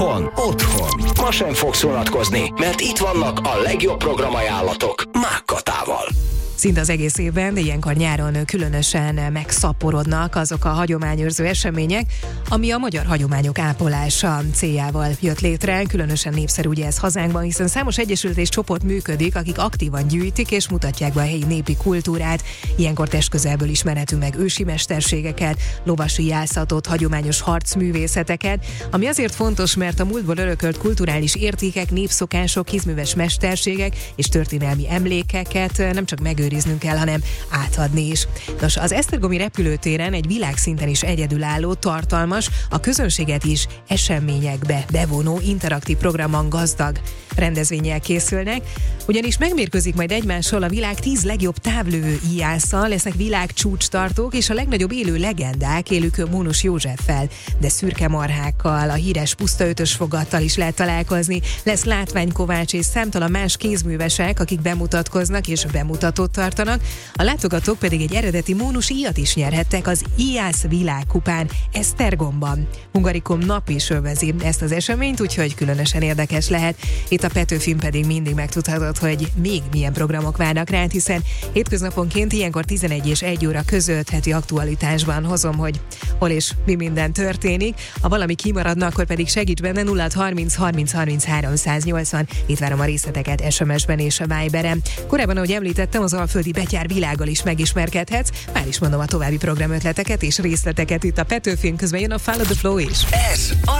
Otthon. Ma sem fogsz vonatkozni, mert itt vannak a legjobb programajánlatok Mák Katával. Szinte az egész évben, de ilyenkor nyáron különösen megszaporodnak azok a hagyományőrző események, ami a magyar hagyományok ápolása céljával jött létre. Különösen népszerű ugye ez hazánkban, hiszen számos egyesület és csoport működik, akik aktívan gyűjtik és mutatják be a helyi népi kultúrát. Ilyenkor testközelből ismerhetünk meg ősi mesterségeket, lovasi jászatot, hagyományos harcművészeteket, ami azért fontos, mert a múltból örökölt kulturális értékek, népszokások, kézműves mesterségek és történelmi emlékeket nem csak megőriznünk kell, hanem átadni is. Nos, az esztergomi repülőtéren egy világszinten is egyedülálló, tartalmas, a közönséget is eseményekbe bevonó interaktív programon gazdag rendezvénnyel készülnek, ugyanis megmérkőzik majd egymással a világ 10 legjobb távlövő íjásszal, lesznek világcsúcstartók és a legnagyobb élő legendák, élők Mónus Józseffel, de szürke marhákkal, a híres puszta ötös fogattal is lehet találkozni, lesz látványkovács és számtalan más kézművesek, akik bemutatkoznak és bemutatót tartanak, a látogatók pedig egy eredeti Mónus íjat is nyerhettek az Íjász világkupán Esztergomban. Hungarikum nap is övezi ezt az eseményt, úgyhogy különösen érdekes lehet. Itt a Petőfin pedig mindig megtudhatod, hogy még milyen programok várnak rád, hiszen hétköznaponként ilyenkor 11 és 1 óra között heti aktualitásban hozom, hogy hol és mi minden történik. Ha valami kimaradna, akkor pedig segíts benne 0630 30 33 180. Itt várom a részleteket SMS-ben és a Viberen. Korábban, ahogy említettem, az alföldi betyár világgal is megismerkedhetsz. Már is mondom a további programötleteket és részleteket itt a Petőfin, közben jön a Follow the Flow is. Ez a